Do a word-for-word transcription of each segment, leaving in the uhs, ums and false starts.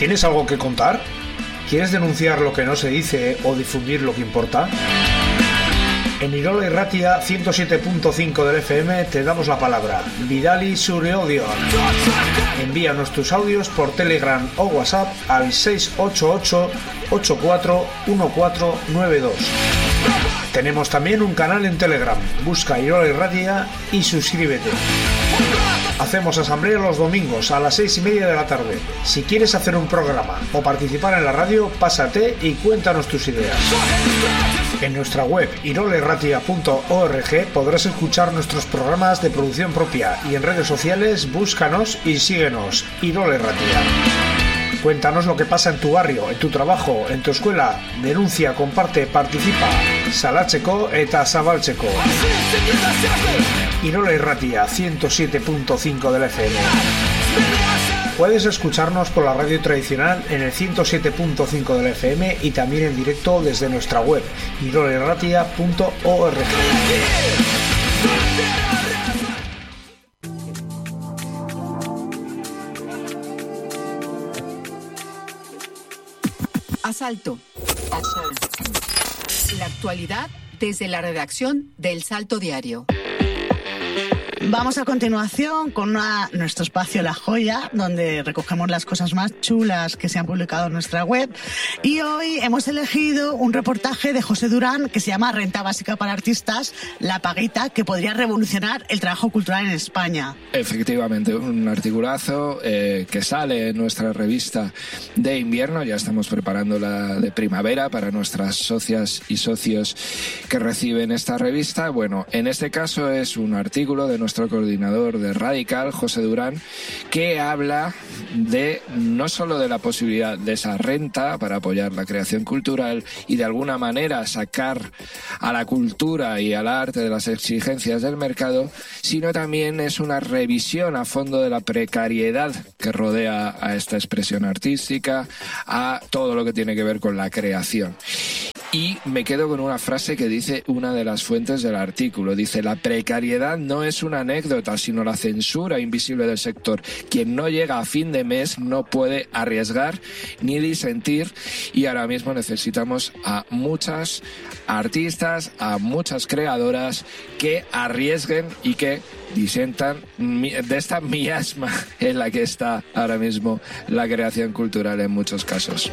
¿Tienes algo que contar? ¿Quieres denunciar lo que no se dice o difundir lo que importa? En Irola Irratia ciento siete punto cinco del F M te damos la palabra. Bidali zure audio. Envíanos tus audios por Telegram o WhatsApp al seis ocho ocho, ocho cuatro uno cuatro nueve dos. Tenemos también un canal en Telegram. Busca Irola Irratia y suscríbete. Hacemos asamblea los domingos a las seis y media de la tarde. Si quieres hacer un programa o participar en la radio, pásate y cuéntanos tus ideas. En nuestra web irola irratia punto org podrás escuchar nuestros programas de producción propia y en redes sociales búscanos y síguenos. Irola Irratia. Cuéntanos lo que pasa en tu barrio, en tu trabajo, en tu escuela. Denuncia, comparte, participa. Salatzeko eta zabaltzeko. Irola Irratia ciento siete punto cinco del F M. Puedes escucharnos por la radio tradicional en el ciento siete punto cinco del F M y también en directo desde nuestra web irola irratia punto org. Asalto. Asalto. La actualidad desde la redacción del Salto Diario. Vamos a continuación con una, nuestro espacio La Joya, donde recogemos las cosas más chulas que se han publicado en nuestra web. Y hoy hemos elegido un reportaje de José Durán que se llama Renta Básica para Artistas, la paguita que podría revolucionar el trabajo cultural en España. Efectivamente, un articulazo eh, que sale en nuestra revista de invierno. Ya estamos preparando la de primavera para nuestras socias y socios que reciben esta revista. Bueno, en este caso es un artículo de nuestro coordinador de Radical, José Durán, que habla de no solo de la posibilidad de esa renta para apoyar la creación cultural y de alguna manera sacar a la cultura y al arte de las exigencias del mercado, sino también es una revisión a fondo de la precariedad que rodea a esta expresión artística, a todo lo que tiene que ver con la creación. Y me quedo con una frase que dice una de las fuentes del artículo. Dice: la precariedad no es una anécdota, sino la censura invisible del sector. Quien no llega a fin de mes no puede arriesgar ni disentir, y ahora mismo necesitamos a muchas artistas, a muchas creadoras que arriesguen y que disientan de esta miasma en la que está ahora mismo la creación cultural en muchos casos.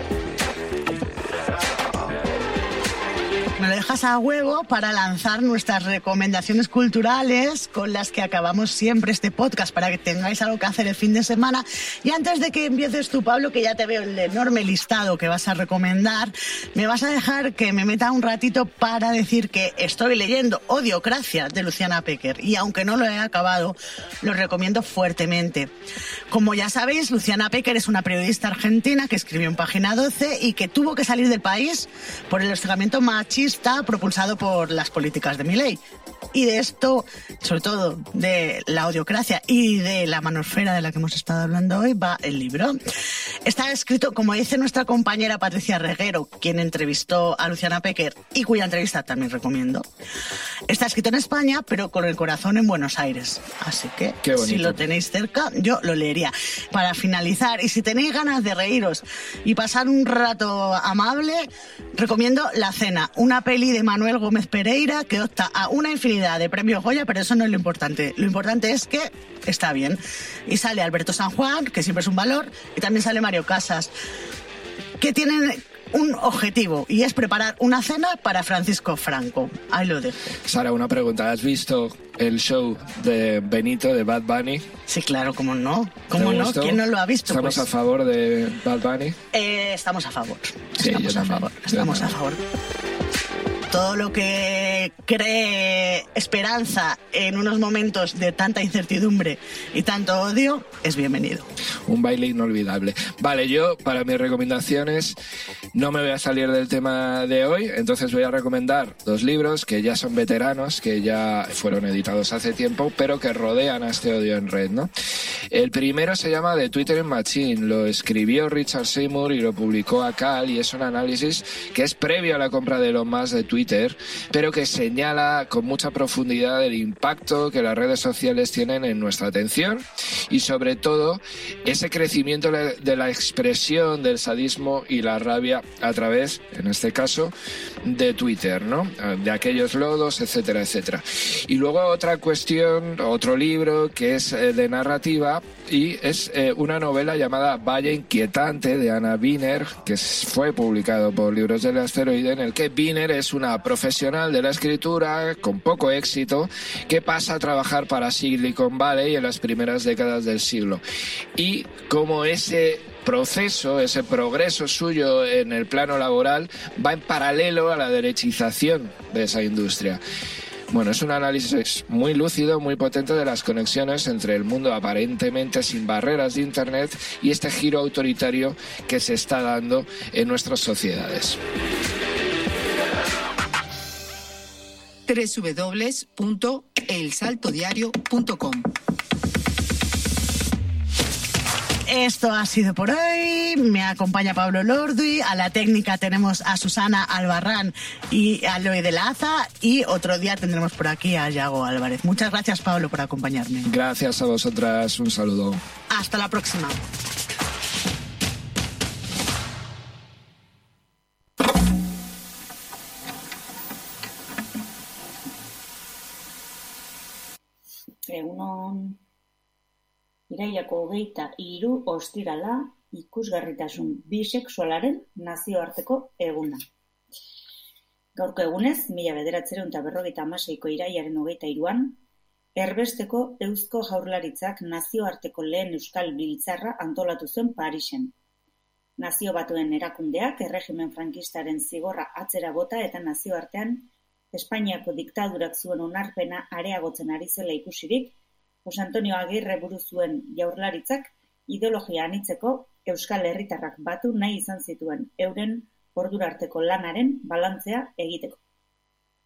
Me lo dejas a huevo para lanzar nuestras recomendaciones culturales con las que acabamos siempre este podcast, para que tengáis algo que hacer el fin de semana. Y antes de que empieces tú, Pablo, que ya te veo el enorme listado que vas a recomendar, me vas a dejar que me meta un ratito para decir que estoy leyendo Odiocracia de Luciana Pecker, y aunque no lo he acabado, lo recomiendo fuertemente. Como ya sabéis, Luciana Pecker es una periodista argentina que escribió en Página doce y que tuvo que salir del país por el hostigamiento machista propulsado por las políticas de Milei. Y de esto, sobre todo de la odiocracia y de la manosfera de la que hemos estado hablando hoy, va el libro. Está escrito, como dice nuestra compañera Patricia Reguero, quien entrevistó a Luciana Pecker y cuya entrevista también recomiendo. Está escrito en España, pero con el corazón en Buenos Aires. Así que, si lo tenéis cerca, yo lo leería. Para finalizar, y si tenéis ganas de reíros y pasar un rato amable, recomiendo La Cena, una peli de Manuel Gómez Pereira que opta a una infinidad de premios Goya, pero eso no es lo importante. Lo importante es que está bien. Y sale Alberto San Juan, que siempre es un valor, y también sale Mario Casas, que tienen un objetivo, y es preparar una cena para Francisco Franco. Ahí lo dejo. Sara, una pregunta. ¿Has visto el show de Benito, de Bad Bunny? Sí, claro, ¿cómo no? ¿Cómo no? ¿Quién no lo ha visto? ¿Estamos pues? a favor de Bad Bunny? Eh, estamos a favor. Sí, estamos yo a también. favor. Estamos yo a favor. Todo lo que cree esperanza en unos momentos de tanta incertidumbre y tanto odio es bienvenido. Un baile inolvidable. Vale, yo para mis recomendaciones no me voy a salir del tema de hoy, entonces voy a recomendar dos libros que ya son veteranos, que ya fueron editados hace tiempo, pero que rodean a este odio en red, ¿no? El primero se llama The Twittering Machine, lo escribió Richard Seymour y lo publicó a Cal, y es un análisis que es previo a la compra de Elon Musk de Twitter, Twitter, pero que señala con mucha profundidad el impacto que las redes sociales tienen en nuestra atención y sobre todo ese crecimiento de la expresión del sadismo y la rabia a través, en este caso, de Twitter, ¿no? De aquellos lodos, etcétera, etcétera. Y luego otra cuestión, otro libro que es eh, de narrativa y es eh, una novela llamada Valle Inquietante de Anna Wiener, que fue publicado por Libros del Asteroide, en el que Wiener es una profesional de la escritura con poco éxito que pasa a trabajar para Silicon Valley en las primeras décadas del siglo. Y como ese proceso, ese progreso suyo en el plano laboral va en paralelo a la derechización de esa industria. Bueno, es un análisis muy lúcido, muy potente de las conexiones entre el mundo aparentemente sin barreras de Internet y este giro autoritario que se está dando en nuestras sociedades. doble u doble u doble u punto el salto diario punto com. Esto ha sido por hoy. Me acompaña Pablo Lordi. A la técnica tenemos a Susana Albarrán y a Loe de la Aza. Y otro día tendremos por aquí a Yago Álvarez. Muchas gracias, Pablo, por acompañarme. Gracias a vosotras. Un saludo. Hasta la próxima. Egunon. Irailako hogeita hiru ostirala ikusgarritasun bisexualaren nazioarteko eguna. Gaurko egunez, mila bederatziehun eta berrogeita hamaseiko irailaren hogeita hiruan, erbesteko Eusko Jaurlaritzak nazioarteko lehen euskal biltzarra antolatu zuen Parisen. Nazio Batuen erakundeak erregimen frankistaren zigorra atzera bota eta nazioartean Espainiako diktadurak zuen onarpena areagotzen ari zela ikusirik, Jose Antonio Agirre buru zuen Jaurlaritzak ideologia anitzeko euskal herritarrak batu nahi izan zituen euren ordura arteko lanaren balantzea egiteko.